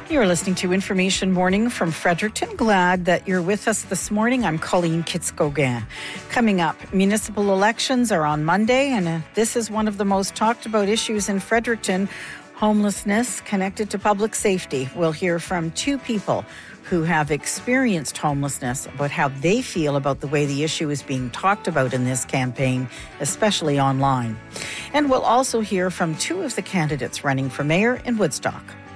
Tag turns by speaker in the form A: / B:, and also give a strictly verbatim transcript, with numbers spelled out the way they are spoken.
A: You're listening to Information Morning from Fredericton. Glad that you're with us this morning. I'm Colleen Kitts-Gauguin. Coming up, municipal elections are on Monday, and uh, this is one of the most talked about issues in Fredericton, homelessness connected to public safety. We'll hear from two people who have experienced homelessness about how they feel about the way the issue is being talked about in this campaign, especially online. And we'll also hear from two of the candidates running for mayor in Woodstock.